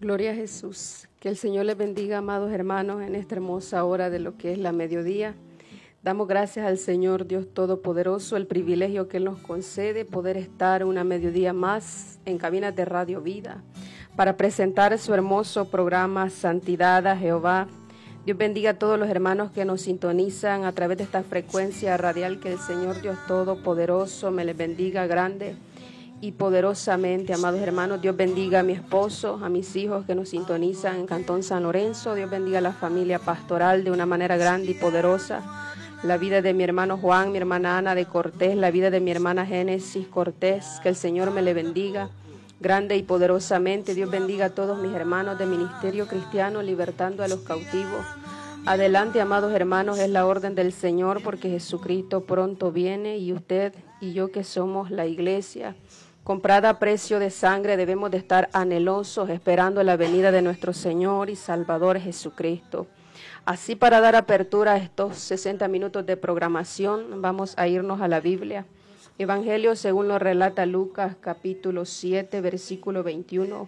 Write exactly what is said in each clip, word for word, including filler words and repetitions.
Gloria a Jesús. Que el Señor les bendiga, amados hermanos, en esta hermosa hora de lo que es la mediodía. Damos gracias al Señor Dios Todopoderoso, el privilegio que Él nos concede poder estar una mediodía más en cabinas de Radio Vida para presentar su hermoso programa Santidad a Jehová. Dios bendiga a todos los hermanos que nos sintonizan a través de esta frecuencia radial. Que el Señor Dios Todopoderoso me les bendiga grande y poderosamente, amados hermanos. Dios bendiga a mi esposo, a mis hijos que nos sintonizan en Cantón San Lorenzo. Dios bendiga a la familia pastoral de una manera grande y poderosa. La vida de mi hermano Juan, mi hermana Ana de Cortés, la vida de mi hermana Génesis Cortés. Que el Señor me le bendiga grande y poderosamente. Dios bendiga a todos mis hermanos de Ministerio Cristiano Libertando a los Cautivos. Adelante, amados hermanos, es la orden del Señor, porque Jesucristo pronto viene y usted y yo, que somos la iglesia comprada a precio de sangre, debemos de estar anhelosos esperando la venida de nuestro Señor y Salvador Jesucristo. Así, para dar apertura a estos sesenta minutos de programación, vamos a irnos a la Biblia. Evangelio según lo relata Lucas, capítulo siete, versículo veintiuno.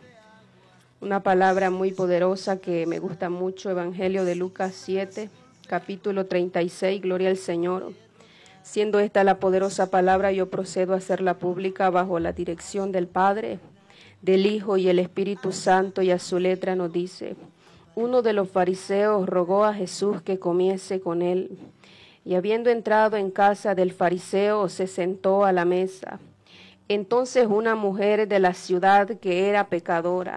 Una palabra muy poderosa que me gusta mucho. Evangelio de Lucas siete, capítulo treinta y seis, gloria al Señor. Siendo esta la poderosa palabra, yo procedo a hacerla pública bajo la dirección del Padre, del Hijo y el Espíritu Santo, y a su letra nos dice: uno de los fariseos rogó a Jesús que comiese con él, y habiendo entrado en casa del fariseo, se sentó a la mesa. Entonces una mujer de la ciudad, que era pecadora,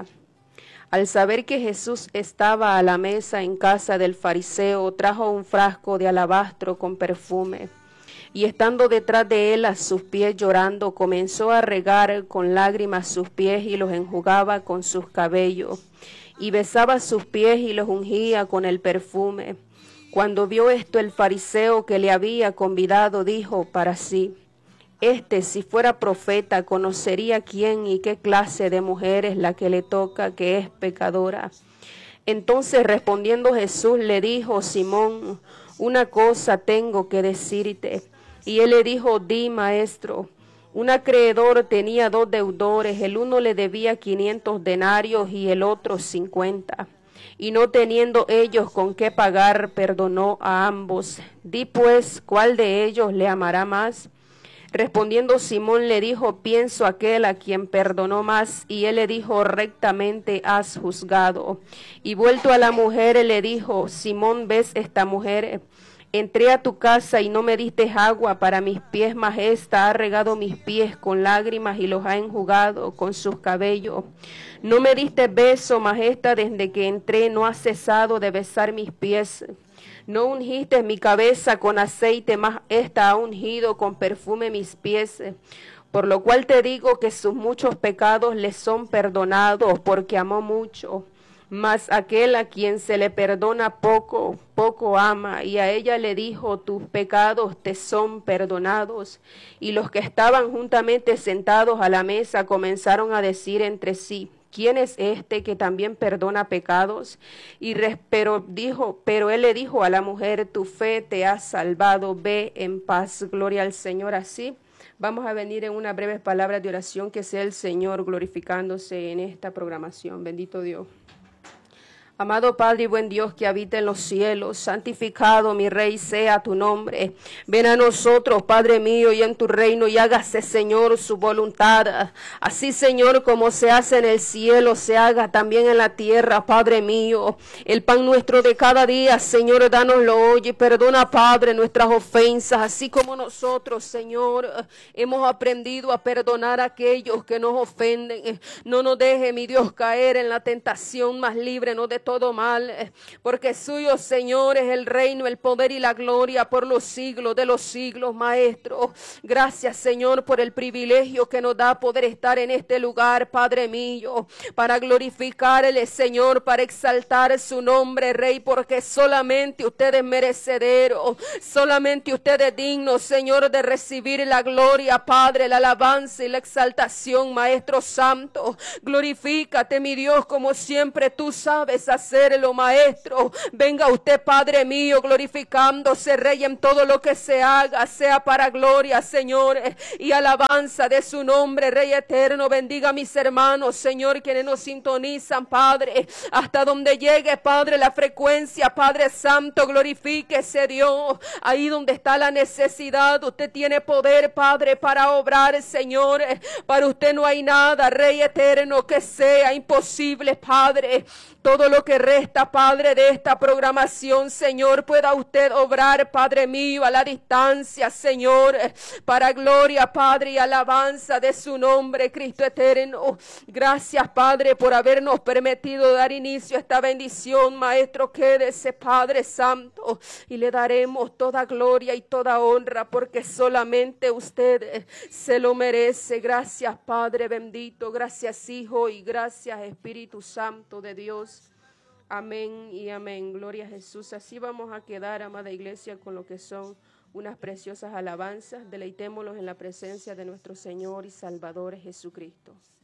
al saber que Jesús estaba a la mesa en casa del fariseo, trajo un frasco de alabastro con perfume, y estando detrás de él a sus pies llorando, comenzó a regar con lágrimas sus pies y los enjugaba con sus cabellos, y besaba sus pies y los ungía con el perfume. Cuando vio esto el fariseo que le había convidado, dijo para sí: Este, si fuera profeta, conocería quién y qué clase de mujer es la que le toca, que es pecadora. Entonces, respondiendo Jesús, le dijo: Simón, una cosa tengo que decirte. Y él le dijo: Di, maestro. Un acreedor tenía dos deudores, el uno le debía quinientos denarios y el otro cincuenta. Y no teniendo ellos con qué pagar, perdonó a ambos. Di pues, ¿cuál de ellos le amará más? Respondiendo Simón le dijo: Pienso aquel a quien perdonó más. Y él le dijo: Rectamente has juzgado. Y vuelto a la mujer, le dijo: Simón, ¿ves esta mujer? Entré a tu casa y no me diste agua para mis pies, mas esta ha regado mis pies con lágrimas y los ha enjugado con sus cabellos. No me diste beso, mas esta desde que entré no ha cesado de besar mis pies. No ungiste mi cabeza con aceite, mas esta ha ungido con perfume mis pies. Por lo cual te digo que sus muchos pecados le son perdonados, porque amó mucho. Mas aquel a quien se le perdona poco, poco ama. Y a ella le dijo: tus pecados te son perdonados. Y los que estaban juntamente sentados a la mesa comenzaron a decir entre sí: ¿quién es este que también perdona pecados? Y res, pero dijo, pero él le dijo a la mujer: tu fe te ha salvado, ve en paz. Gloria al Señor. Así vamos a venir en unas breves palabras de oración, que sea el Señor glorificándose en esta programación. Bendito Dios. Amado Padre y buen Dios que habita en los cielos, santificado, mi Rey, sea tu nombre. Ven a nosotros, Padre mío, y en tu reino, y hágase, Señor, su voluntad. Así, Señor, como se hace en el cielo, se haga también en la tierra, Padre mío. El pan nuestro de cada día, Señor, dánoslo hoy, y perdona, Padre, nuestras ofensas, así como nosotros, Señor, hemos aprendido a perdonar a aquellos que nos ofenden. No nos deje, mi Dios, caer en la tentación, mas líbrenos de todo mal, porque suyo, Señor, es el reino, el poder y la gloria por los siglos de los siglos, Maestro. Gracias, Señor, por el privilegio que nos da poder estar en este lugar, Padre mío, para glorificarle, Señor, para exaltar su nombre, Rey, porque solamente usted es merecedero, solamente usted es digno, Señor, de recibir la gloria, Padre, la alabanza y la exaltación, Maestro Santo. Glorifícate, mi Dios, como siempre tú sabes hacerlo, Maestro. Venga usted, Padre mío, glorificándose, Rey, en todo lo que se haga, sea para gloria, Señor, y alabanza de su nombre, Rey eterno. Bendiga a mis hermanos, Señor, quienes nos sintonizan, Padre, hasta donde llegue, Padre, la frecuencia, Padre Santo, glorifíquese, Dios, ahí donde está la necesidad. Usted tiene poder, Padre, para obrar, Señor. Para usted no hay nada, Rey eterno, que sea imposible, Padre. Todo lo que resta, Padre, de esta programación, Señor, pueda usted obrar, Padre mío, a la distancia, Señor, para gloria, Padre, y alabanza de su nombre, Cristo eterno. Gracias, Padre, por habernos permitido dar inicio a esta bendición, Maestro. Quédese, Padre Santo, y le daremos toda gloria y toda honra, porque solamente usted se lo merece. Gracias, Padre bendito, gracias, Hijo, y gracias, Espíritu Santo de Dios. Amén y amén. Gloria a Jesús. Así vamos a quedar, amada iglesia, con lo que son unas preciosas alabanzas. Deleitémoslos en la presencia de nuestro Señor y Salvador Jesucristo.